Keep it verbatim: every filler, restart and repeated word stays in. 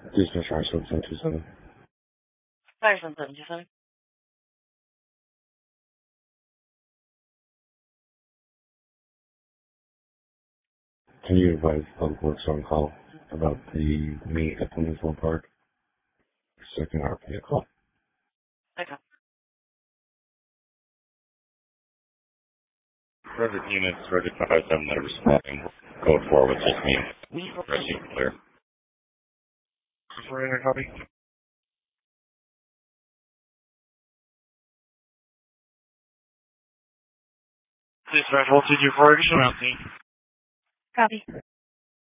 Dispatch seven seven two seven. Fire seven seven two seven. Can you advise Public Works on call about the meet at Plymouth Park? Second R P call. Okay. Further units, ready five seven that are responding. Code four with just me. Rescue clear. Operator, copy. Dispatch, one two two four, additional mountain. Copy.